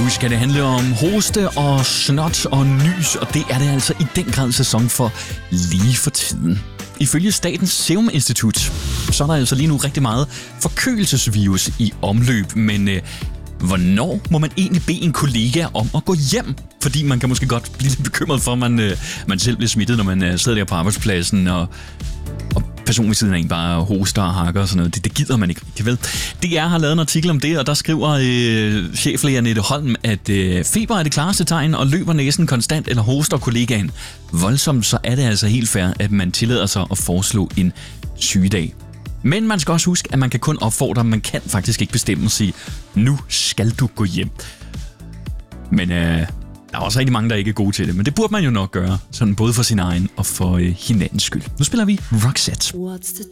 nu skal det handle om hoste og snot og nys, og det er det altså i den grad sæson for lige for tiden. Ifølge Statens Serum Institut, så er der altså lige nu rigtig meget forkølelsesvirus i omløb, men hvornår må man egentlig bede en kollega om at gå hjem? Fordi man kan måske godt blive lidt bekymret for, at man selv bliver smittet, når man sidder der på arbejdspladsen, og personen ved siden af en bare hoster og hakker og sådan noget. Det gider man ikke rigtig, vel? DR har lavet en artikel om det, og der skriver cheflæge Annette Holm, at feber er det klareste tegn, og løber næsen konstant eller hoster kollegaen voldsomt, så er det altså helt fair, at man tillader sig at foreslå en sygedag. Men man skal også huske, at man kan kun opfordre, man kan faktisk ikke bestemme og sige, nu skal du gå hjem. Men der er også rigtig mange, der ikke er gode til det, men det burde man jo nok gøre, sådan både for sin egen og for hinandens skyld. Nu spiller vi Roxette.